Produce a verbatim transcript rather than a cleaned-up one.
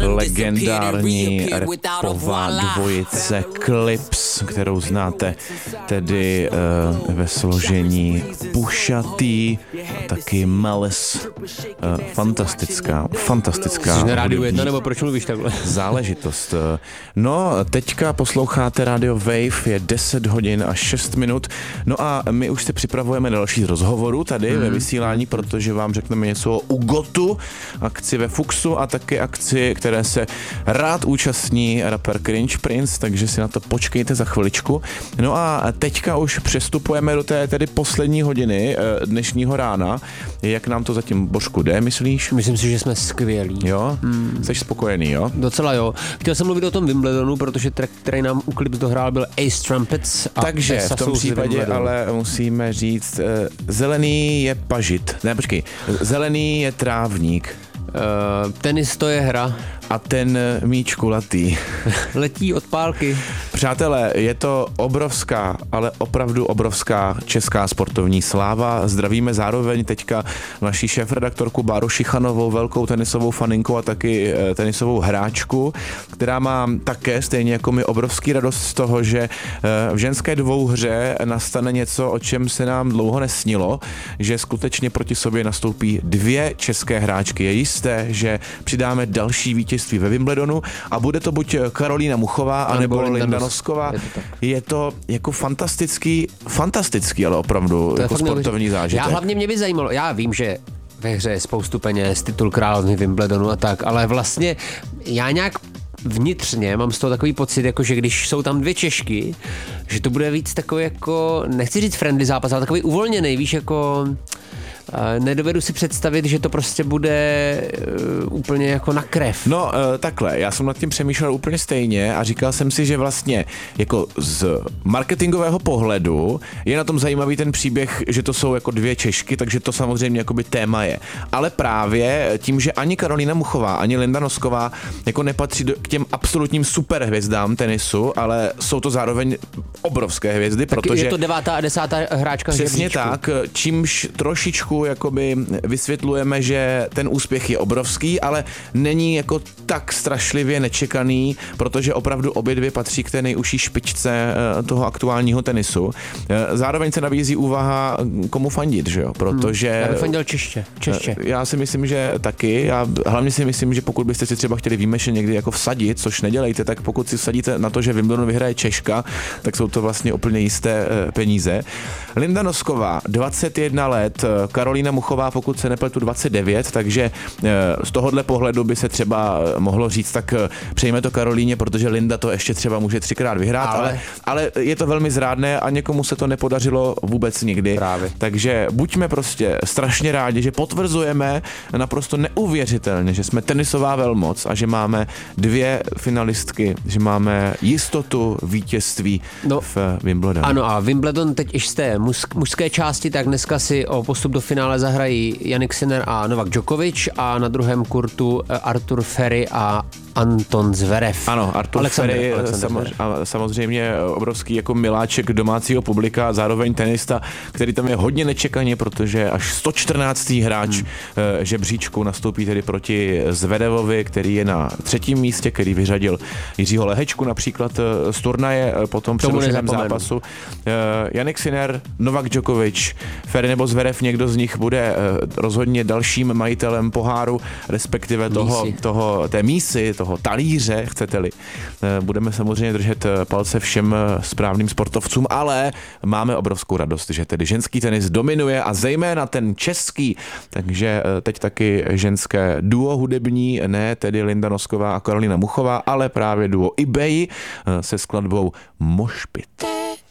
legendární rapová dvojice Clips, kterou znáte tedy uh, ve složení Pusha T a taky Malice. Uh, fantastická, fantastická. Jsi na rádiu jedna, nebo proč mluvíš takhle? Záležitost. No, teďka posloucháte Radio Wave, je deset hodin a šest minut. No a my už se připravujeme na další rozhovoru tady hmm. ve vysílání, protože vám řekneme něco o Ugotu, akci ve Fuxu a taky akci, které se rád účastní rapper Cringe Prince, takže si na to počkejte za chviličku. No a teďka už přestupujeme do té tedy poslední hodiny dnešního rána. Jak nám to zatím, Božku, jde, myslíš? Myslím si, že jsme skvělí. Jo? Hmm. Jsi spokojený, jo? Docela jo. Chtěl jsem mluvit o tom Wimbledonu, protože track, který nám u Clips dohrál, byl Ace Trumpets. A takže v tom případě ale musíme říct, uh, zelený je pažit. Ne, počkej. Zelený je trávník. Uh, tenis to je hra. A ten míč kulatý. Letí od pálky. Přátelé, je to obrovská, ale opravdu obrovská česká sportovní sláva. Zdravíme zároveň teďka naší šéfredaktorku Báru Šichanovou, velkou tenisovou faninku a taky tenisovou hráčku, která má také stejně jako my obrovský radost z toho, že v ženské dvouhře nastane něco, o čem se nám dlouho nesnilo, že skutečně proti sobě nastoupí dvě české hráčky. Je jisté, že přidáme další vítězství ve Wimbledonu a bude to buď Karolína Muchová, anebo Linda Nosková. Je to, je to jako fantastický, fantastický, ale opravdu jako sportovní zážitek. Já hlavně mě by zajímalo, já vím, že ve hře je spoustu peněz, titul královny Wimbledonu a tak, ale vlastně já nějak vnitřně mám z toho takový pocit, jako že když jsou tam dvě Češky, že to bude víc takový jako, nechci říct friendly zápas, ale takový uvolněný, víš, jako nedovedu si představit, že to prostě bude uh, úplně jako na krev. No uh, takhle, já jsem nad tím přemýšlel úplně stejně a říkal jsem si, že vlastně jako z marketingového pohledu je na tom zajímavý ten příběh, že to jsou jako dvě Češky, takže to samozřejmě jakoby téma je. Ale právě tím, že ani Karolína Muchová, ani Linda Nosková jako nepatří do, k těm absolutním superhvězdám tenisu, ale jsou to zároveň obrovské hvězdy, tak protože je to devátá a desátá hráčka v přesně žebříčku. tak, čímž trošičku jakoby vysvětlujeme, že ten úspěch je obrovský, ale není jako tak strašlivě nečekaný, protože opravdu obě dvě patří k té nejužší špičce toho aktuálního tenisu. Zároveň se nabízí úvaha, komu fandit, že jo, protože... Hmm, já bych fandil čeště, čeště. Já si myslím, že taky. Já hlavně si myslím, že pokud byste si třeba chtěli výjimečně někdy jako vsadit, což nedělejte, tak pokud si vsadíte na to, že Wimbledon vyhraje Češka, tak jsou to vlastně úplně jisté peníze. Linda Nosková, dvacet jedna let, Karolína Muchová, pokud se nepletu, dvacet devět, takže z tohohle pohledu by se třeba mohlo říct, tak přejme to Karolíně, protože Linda to ještě třeba může třikrát vyhrát, ale, ale, ale je to velmi zrádné a někomu se to nepodařilo vůbec nikdy. Právě. Takže buďme prostě strašně rádi, že potvrzujeme naprosto neuvěřitelně, že jsme tenisová velmoc a že máme dvě finalistky, že máme jistotu vítězství no, v Wimbledonu. Ano, a Wimbledon teď i z té mužské části, tak dneska si o postup do finále zahrají Jannik Sinner a Novak Djokovic a na druhém kurtu Artur Ferry a Anton Zverev. Ano, Artur Alexander, Ferry Alexander sam, samozřejmě obrovský jako miláček domácího publika, zároveň tenista, který tam je hodně nečekaně, protože až sto čtrnáctý hráč hmm. žebříčku nastoupí tedy proti Zverevovi, který je na třetím místě, který vyřadil Jiřího Lehečku například z turnaje po tom předloženém zápasu. Jannik Sinner, Novak Djokovic, Ferry nebo Zverev, někdo z nich bude rozhodně dalším majitelem poháru, respektive toho, toho, té mísy, toho talíře, chcete-li. Budeme samozřejmě držet palce všem správným sportovcům, ale máme obrovskou radost, že tedy ženský tenis dominuje a zejména ten český, takže teď taky ženské duo hudební, ne tedy Linda Nosková a Karolína Muchová, ale právě duo Ibej se skladbou Mošpit.